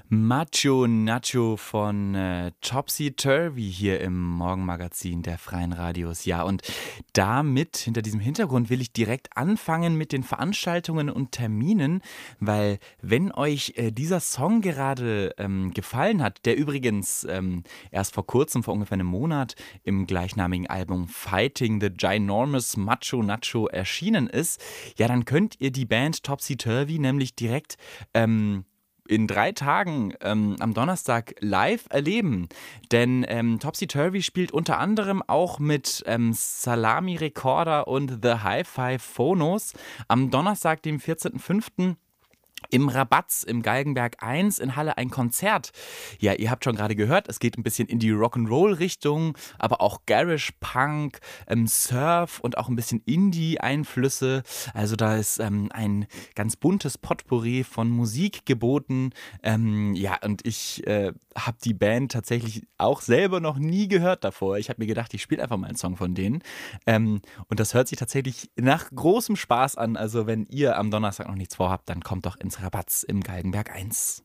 Macho Nacho von Topsy Turvy hier im Morgenmagazin der Freien Radios. Ja, und damit, hinter diesem Hintergrund, will ich direkt anfangen mit den Veranstaltungen und Terminen, weil wenn euch dieser Song gerade gefallen hat, der übrigens erst vor kurzem, vor ungefähr einem Monat, im gleichnamigen Album Fighting the Ginormous Macho Nacho erschienen ist, ja, dann könnt ihr die Band Topsy Turvy nämlich direkt in 3 Tagen am Donnerstag live erleben. Denn Topsy Turvy spielt unter anderem auch mit Salami Recorder und The Hi-Fi Phonos am Donnerstag, dem 14.05. im Rabatz im Galgenberg 1 in Halle ein Konzert. Ja, ihr habt schon gerade gehört, es geht ein bisschen in die Rock'n'Roll-Richtung, aber auch Garage, Punk, Surf und auch ein bisschen Indie-Einflüsse. Also da ist ein ganz buntes Potpourri von Musik geboten. Ja, und ich habe die Band tatsächlich auch selber noch nie gehört davor. Ich habe mir gedacht, ich spiele einfach mal einen Song von denen. Und das hört sich tatsächlich nach großem Spaß an. Also wenn ihr am Donnerstag noch nichts vorhabt, dann kommt doch ins Rabatz im Galgenberg 1.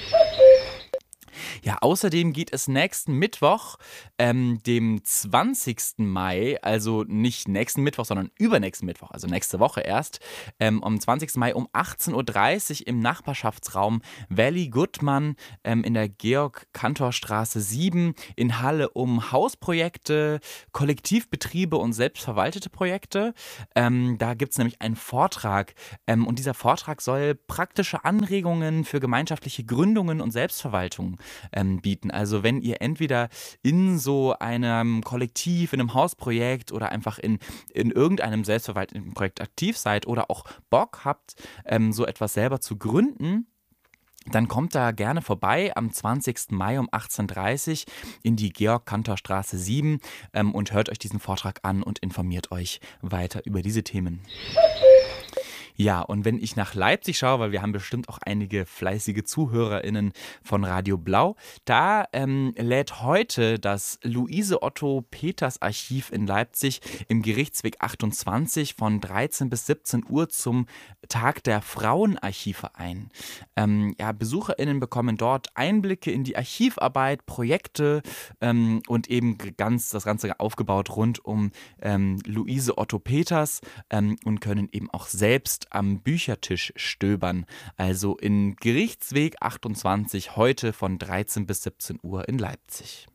Ja, außerdem geht es nächsten Mittwoch, dem 20. Mai, also nicht nächsten Mittwoch, sondern übernächsten Mittwoch, also nächste Woche erst, am 20. Mai um 18.30 Uhr im Nachbarschaftsraum Valley Goodman in der Georg-Cantor-Straße 7 in Halle um Hausprojekte, Kollektivbetriebe und selbstverwaltete Projekte. Da gibt es nämlich einen Vortrag und dieser Vortrag soll praktische Anregungen für gemeinschaftliche Gründungen und Selbstverwaltung bieten. Also wenn ihr entweder in so einem Kollektiv, in einem Hausprojekt oder einfach in irgendeinem selbstverwalteten Projekt aktiv seid oder auch Bock habt, so etwas selber zu gründen, dann kommt da gerne vorbei am 20. Mai um 18.30 Uhr in die Georg-Cantor-Straße 7 und hört euch diesen Vortrag an und informiert euch weiter über diese Themen. Ja, und wenn ich nach Leipzig schaue, weil wir haben bestimmt auch einige fleißige ZuhörerInnen von Radio Blau, da lädt heute das Luise-Otto-Peters-Archiv in Leipzig im Gerichtsweg 28 von 13 bis 17 Uhr zum Tag der Frauenarchive ein. Ja, BesucherInnen bekommen dort Einblicke in die Archivarbeit, Projekte und eben das Ganze aufgebaut rund um Luise Otto Peters und können eben auch selbst am Büchertisch stöbern. Also in Gerichtsweg 28 heute von 13 bis 17 Uhr in Leipzig.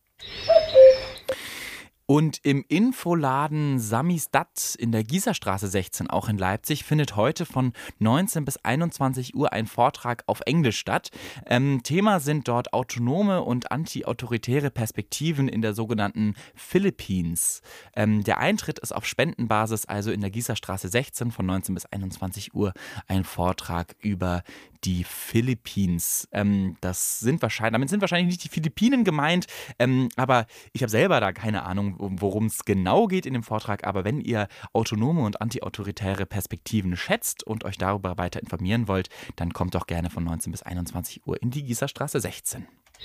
Und im Infoladen Samisdat in der Gießerstraße 16, auch in Leipzig, findet heute von 19 bis 21 Uhr ein Vortrag auf Englisch statt. Thema sind dort autonome und anti-autoritäre Perspektiven in der sogenannten Philippines. Der Eintritt ist auf Spendenbasis, also in der Gießerstraße 16 von 19 bis 21 Uhr ein Vortrag über die Philippines. Damit sind wahrscheinlich nicht die Philippinen gemeint, aber ich habe selber da keine Ahnung, worum es genau geht in dem Vortrag. Aber wenn ihr autonome und antiautoritäre Perspektiven schätzt und euch darüber weiter informieren wollt, dann kommt doch gerne von 19 bis 21 Uhr in die Gießerstraße 16.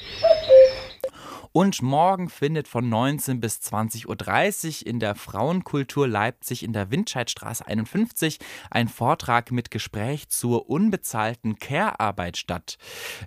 Und morgen findet von 19 bis 20.30 Uhr in der Frauenkultur Leipzig in der Windscheidstraße 51 ein Vortrag mit Gespräch zur unbezahlten Care-Arbeit statt.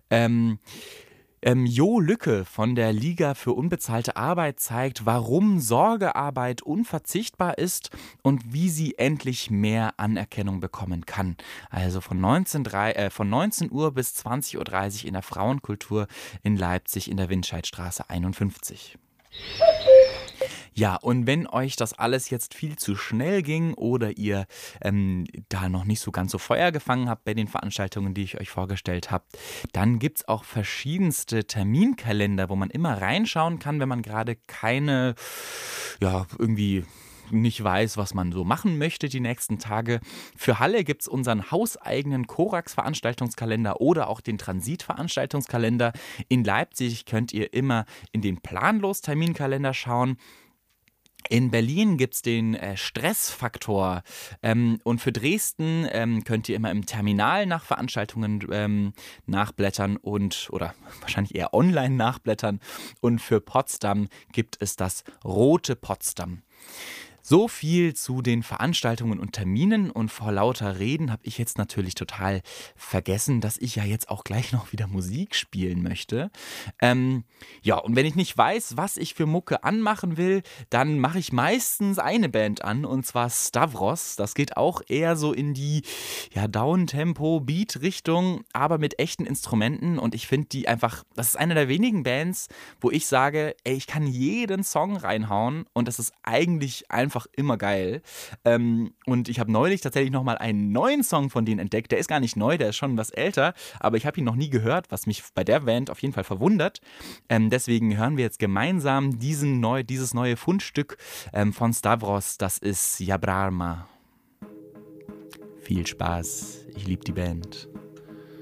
Jo Lücke von der Liga für unbezahlte Arbeit zeigt, warum Sorgearbeit unverzichtbar ist und wie sie endlich mehr Anerkennung bekommen kann. Also von 19 Uhr bis 20.30 Uhr in der Frauenkultur in Leipzig in der Windscheidstraße 51. Ja, und wenn euch das alles jetzt viel zu schnell ging oder ihr da noch nicht so ganz so Feuer gefangen habt bei den Veranstaltungen, die ich euch vorgestellt habe, dann gibt es auch verschiedenste Terminkalender, wo man immer reinschauen kann, wenn man gerade keine, irgendwie nicht weiß, was man so machen möchte die nächsten Tage. Für Halle gibt es unseren hauseigenen Korax-Veranstaltungskalender oder auch den Transit-Veranstaltungskalender. In Leipzig könnt ihr immer in den Planlos-Terminkalender schauen. In Berlin gibt es den Stressfaktor und für Dresden könnt ihr immer im Terminal nach Veranstaltungen nachblättern oder wahrscheinlich eher online nachblättern. Und für Potsdam gibt es das Rote Potsdam. So viel zu den Veranstaltungen und Terminen und vor lauter Reden habe ich jetzt natürlich total vergessen, dass ich ja jetzt auch gleich noch wieder Musik spielen möchte. Ja, und wenn ich nicht weiß, was ich für Mucke anmachen will, dann mache ich meistens eine Band an und zwar Stavros. Das geht auch eher so in die ja, Downtempo-Beat-Richtung, aber mit echten Instrumenten und ich finde die einfach, das ist eine der wenigen Bands, wo ich sage, ey, ich kann jeden Song reinhauen und das ist eigentlich einfach immer geil. Und ich habe neulich tatsächlich nochmal einen neuen Song von denen entdeckt. Der ist gar nicht neu, der ist schon was älter, aber ich habe ihn noch nie gehört, was mich bei der Band auf jeden Fall verwundert. Deswegen hören wir jetzt gemeinsam dieses neue Fundstück von Stavros, das ist Yabrarma. Viel Spaß, ich liebe die Band.